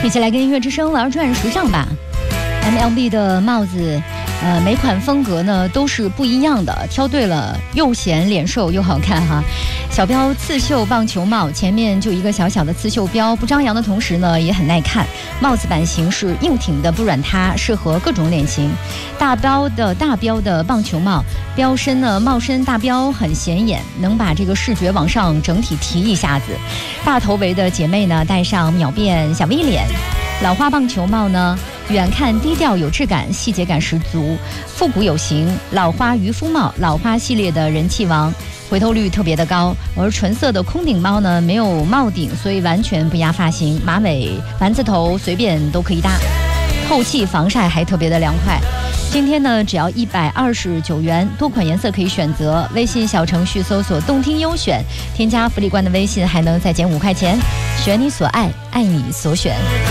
一起来跟音乐之声玩转时尚吧。MLB 的帽子，每款风格呢都是不一样的，挑对了又显脸瘦又好看哈。小标刺绣棒球帽，前面就一个小小的刺绣标，不张扬的同时呢也很耐看。帽子版型是硬挺的，不软塌，适合各种脸型。大标的棒球帽，标身呢帽身大标很显眼，能把这个视觉往上整体提一下子。大头围的姐妹呢戴上秒变小 V 脸。老花棒球帽呢，远看低调有质感，细节感十足，复古有型。老花渔夫帽，老花系列的人气王，回头率特别的高。而纯色的空顶帽呢，没有帽顶，所以完全不压发型，马尾、丸子头随便都可以搭，透气防晒还特别的凉快。今天呢，只要129元，多款颜色可以选择。微信小程序搜索动听优选，添加福利官的微信，还能再减5块钱。选你所爱，爱你所选。